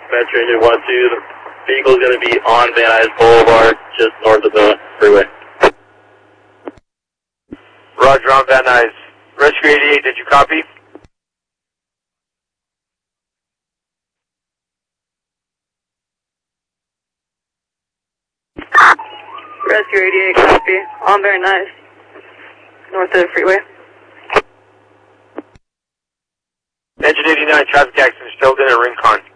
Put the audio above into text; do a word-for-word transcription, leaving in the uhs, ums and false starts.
Metro Engine one two, the vehicle is going to be on Van Nuys Boulevard, just north of the freeway. Roger, on Van Nuys. Rescue eighty-eight, did you copy? Rescue eighty-eight, copy. On Van Nuys, north of the freeway. Engine eighty-nine, traffic accident, Sheldon and Rincon.